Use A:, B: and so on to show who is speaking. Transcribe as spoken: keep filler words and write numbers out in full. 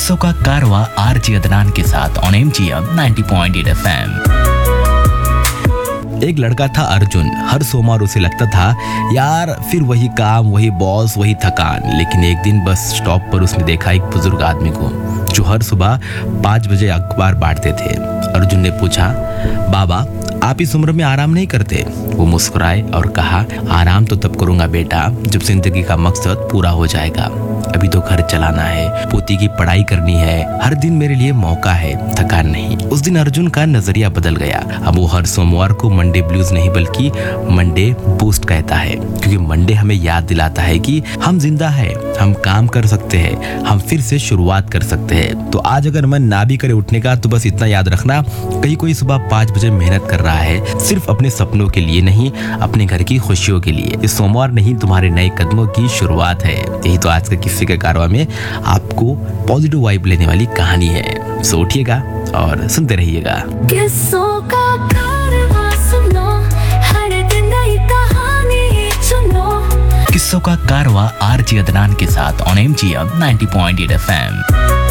A: किस्सों का कारवा आरजे अदनान के साथ on MGM ninety point eight FM. एक लड़का था अर्जुन। हर सोमवार उसे लगता था यार फिर वही काम, वही बॉस, वही थकान। लेकिन एक दिन बस स्टॉप पर उसने देखा एक बुजुर्ग आदमी को जो हर सुबह पाँच बजे अखबार बांटते थे। अर्जुन ने पूछा, बाबा आप इस उम्र में आराम नहीं करते? वो मुस्कुराए और कहा, आराम तो तब करूंगा बेटा जब जिंदगी का मकसद पूरा हो जाएगा। अभी तो घर चलाना है, पोती की पढ़ाई करनी है, हर दिन मेरे लिए मौका है, थकान नहीं। उस दिन अर्जुन का नजरिया बदल गया। अब वो हर सोमवार को मंडे ब्लूज नहीं बल्कि मंडे बूस्ट कहता है, क्योंकि मंडे हमें याद दिलाता है कि हम जिंदा है, हम काम कर सकते हैं, हम फिर से शुरुआत कर सकते हैं। तो आज अगर मन ना भी करे उठने का तो बस इतना याद रखना, कहीं कोई सुबह पाँच बजे मेहनत कर रहा है सिर्फ अपने सपनों के लिए नहीं, अपने घर की खुशियों के लिए। इस सोमवार नहीं तुम्हारे नए कदमों की शुरुआत है। यही तो आज के किस्से के कारवा में आपको पॉजिटिव वाइब लेने वाली कहानी है। सो उठिएगा और सुनते रहिएगा।
B: किस्सों का कारवा सुनो, हर दिन नई कहानी सुनो।
A: किस्सों का कारवा आरजे अदनान के साथ on MGM ninety point eight FM.